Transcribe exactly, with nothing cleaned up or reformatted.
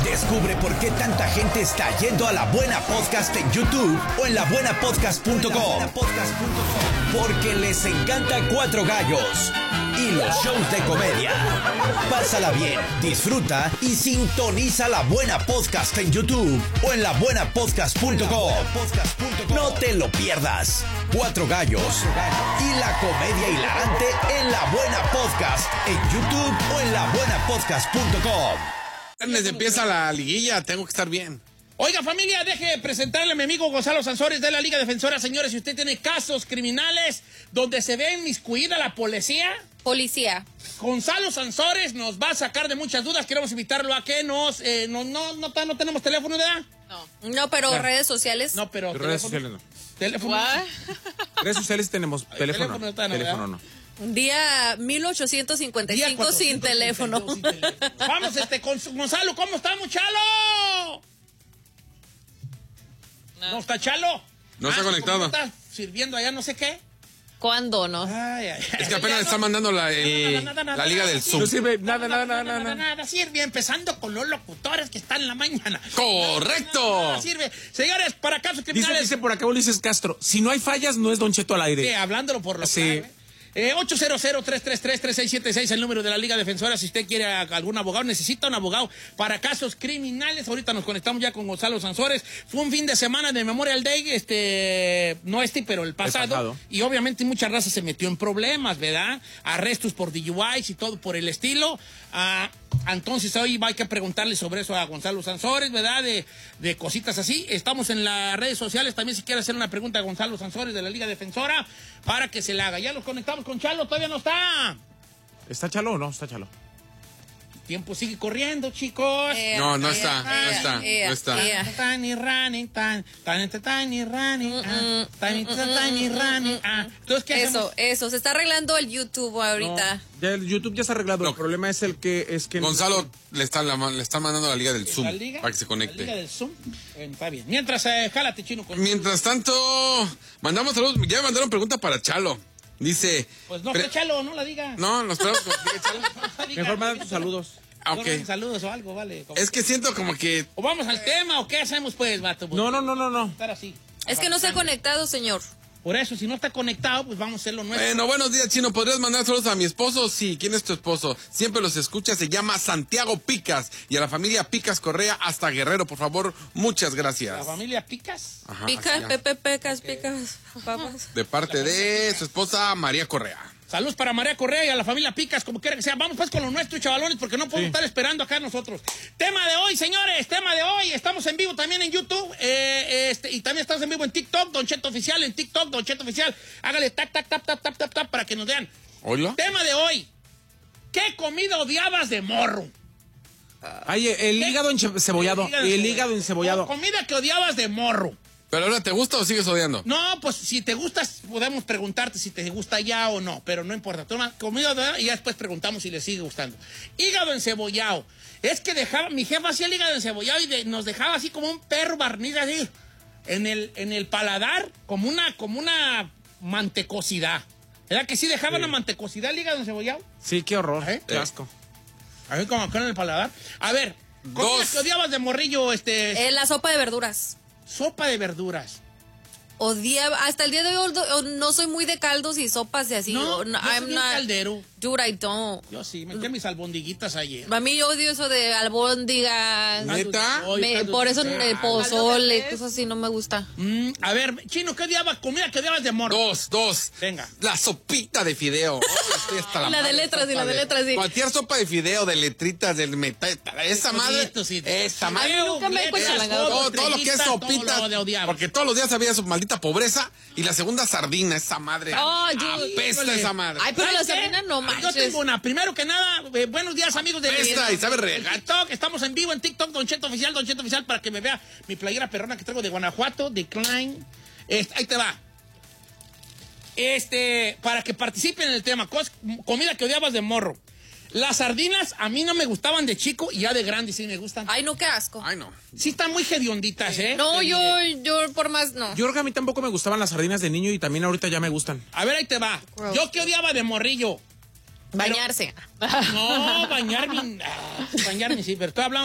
Descubre por qué tanta gente está yendo a La Buena Podcast en YouTube o en la buena podcast punto com. Porque les encanta Cuatro Gallos y los shows de comedia. Pásala bien, disfruta y sintoniza La Buena Podcast en YouTube o en la buena podcast punto com. No te lo pierdas. Cuatro Gallos y la comedia hilarante en La Buena Podcast en YouTube o en la buena podcast punto com. Les empieza la liguilla, tengo que estar bien. Oiga, familia, deje presentarle a mi amigo Gonzalo Sansores de la Liga Defensora. Señores, si usted tiene casos criminales donde se ve inmiscuida la policía... Policía. Gonzalo Sansores nos va a sacar de muchas dudas. Queremos invitarlo a que nos... Eh, no, no, no, no tenemos teléfono, ¿verdad? No. No, pero Claro. redes sociales. No, pero... Redes teléfono. sociales no. Teléfono. Redes sociales tenemos, teléfono, teléfono está, ¿no? teléfono no. Día mil ochocientos cincuenta y Día cinco sin teléfono. sin teléfono. Vamos, este, con, Gonzalo, ¿cómo estamos, Chalo? No, ¿No está Chalo? No está Ah, conectado. ¿cómo está sirviendo allá no sé qué? ¿Cuándo no? Ay, ay, Es que ay, apenas ya le está no- mandando la, el- Nada, nada, nada, la liga nada, del sí. Zoom. No sirve Nada, nada, nada, nada, nada sirve, empezando con los locutores que están en la mañana. ¡Correcto! Nada sirve. Señores, para casos Dice, criminales... dice por acá Ulises Castro, si no hay fallas, no es Don Cheto al aire. Sí, hablándolo por lo Sí. claro, ¿eh? Eh, ocho cero cero, tres tres tres, tres seis siete seis, el número de la Liga Defensora. Si usted quiere a algún abogado, necesita un abogado para casos criminales. Ahorita nos conectamos ya con Gonzalo Sansores. Fue un fin de semana de Memorial Day, este, no este, pero el pasado. El pasado. Y obviamente mucha raza se metió en problemas, ¿verdad? Arrestos por D U Is y todo por el estilo. Ah, entonces hoy hay que preguntarle sobre eso a Gonzalo Sansores, ¿verdad? De, de cositas así. Estamos en las redes sociales. También si quiere hacer una pregunta a Gonzalo Sansores de la Liga Defensora para que se la haga. Ya los conectamos con Chalo, todavía no está. ¿Está Chalo o no? Está Chalo. El tiempo sigue corriendo, chicos. Eh, No, no eh, está, eh, no está, eh, no está. eh. Tiny running, tan, tan, tiny running, ah, tiny, tiny running, ah. Entonces, ¿qué Eso, hacemos? eso. Se está arreglando el YouTube ahorita. Ya el YouTube ya está arreglado. No. El problema es el que es que Gonzalo le está, la, le está mandando la liga del Zoom ¿La liga? para que se La liga conecte. del Zoom. Eh, está bien. Mientras, eh, jálate, chino. Con... Mientras tanto, mandamos saludos. Ya me mandaron pregunta para Chalo. Dice... Pues no, pre- que Chalo, no la diga. No, nos esperamos que diga Chalo. No la diga. Mejor manda tus saludos. Ah, Mejor ok. manden saludos o algo, vale. Como- Es que siento como que... ¿O vamos al tema o qué hacemos, pues, vato? Pues, No, no, no, no, no. estar así. Es que no se ha conectado, señor. Por eso, si no está conectado, pues vamos a hacer lo nuestro. Bueno, buenos días, Chino. ¿Podrías mandar saludos a mi esposo? Sí. ¿Quién es tu esposo? Siempre los escucha. Se llama Santiago Picas. Y a la familia Picas Correa hasta Guerrero, por favor. Muchas La gracias. familia Picas. Ajá, Picas, así ya. Pepe, pecas, picas, papas. De parte de su esposa María Correa. Saludos para María Correa y a la familia Picas, como quiera que sea. Vamos pues con lo nuestro, chavalones, porque no podemos Sí. estar esperando acá nosotros. Tema de hoy, señores, tema de hoy. Estamos en vivo también en YouTube eh, este, y también estamos en vivo en TikTok, Don Cheto Oficial, en TikTok, Don Cheto Oficial. Hágale tac, tac, tap, tap, tap, tap, tap para que nos vean. ¿Hola? Tema de hoy. ¿Qué comida odiabas de morro? Ay, el hígado encebollado. El hígado encebollado. Comida que odiabas de morro. ¿Pero ahora te gusta o sigues odiando? No, pues si te gustas, podemos preguntarte si te gusta ya o no, pero no importa. Toma comida de- y ya después preguntamos si le sigue gustando. Hígado encebollado. Es que dejaba, mi jefa hacía el hígado encebollado y de- nos dejaba así como un perro barniz así, en el, en el paladar, como una, como una mantecosidad. ¿Verdad que sí dejaba Sí. una mantecosidad el hígado encebollado? Sí, qué horror. ¿Eh? Qué asco. A ver, como acá en el paladar. A ver, comida Dos. que odiabas de morrillo, este, Eh, la sopa de verduras. sopa de verduras. Odiaba, hasta el día de hoy o- no soy muy de caldos y sopas y así. No, O- yo soy I'm bien not- caldero. Dude, I don't. Yo sí, metí mis albondiguitas ayer. A mí yo odio eso de albóndigas. ¿Neta? Hoy, Me- caldo por de eso cerdo. el pozole, cosas así no me gusta. Mm, a ver, Chino, ¿qué odiabas? Comida que odiabas de morro. Dos, dos. Venga. La sopita de fideo. Oh, estoy hasta La de madre letras, sopa y la de letras, sí. Cualquier sopa de fideo, de letritas, del metal. Esa madre. Esto sí. Esa madre. A mí nunca me he Letras, cuestionado. Todo, todo lo que es estrellitas, sopita. todo lo de odiabas. Porque todos los días había su maldita pobreza. Y la segunda sardina, esa madre. Oh, yo- Apesta híjole. esa madre. Ay, pero la ¿Sabes qué? sardina no Yo manches. tengo una. Primero que nada, eh, buenos días, amigos de Apesta y sabe en regacho. TikTok. Estamos en vivo en TikTok, Don Cheto Oficial, Don Cheto Oficial, para que me vea mi playera perrona que traigo de Guanajuato, de Klein. Este, ahí te va. Este, para que participen en el tema. Cos- comida que odiabas de morro. Las sardinas a mí no me gustaban de chico y ya de grande sí me gustan. Ay, no, qué asco. Ay, no. Sí están muy hedionditas, ¿eh? No, Te yo, diré. yo por más no. Yo creo que a mí tampoco me gustaban las sardinas de niño y también ahorita ya me gustan. A ver, ahí te va. Gross. Yo que odiaba de morrillo. Bañarse. No, bañarme. ah, bañarme sí, pero estoy hablando